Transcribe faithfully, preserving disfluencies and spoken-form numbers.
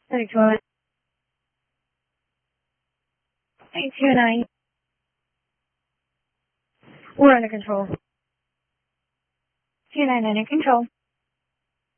thirty-two, eight two nine. We're under control. two nine nine in control.